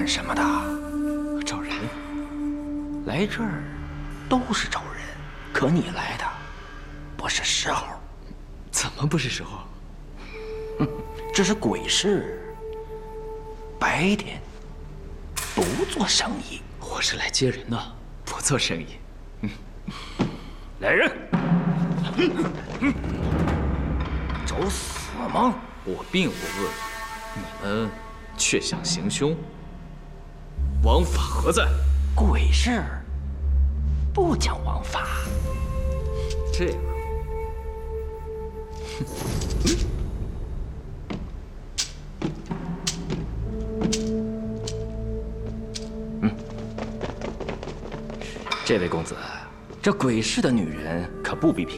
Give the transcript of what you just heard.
干什么的？ 找人。 来这儿都是找人，可你来的不是时候。 怎么不是时候？ 这是鬼市，白天不做生意。 我是来接人的，不做生意。 来人！找死吗？ 我并不恶意，你们却想行凶，王法何在？ 鬼市不讲王法。 这样。 这位公子，这鬼市的女人可不比平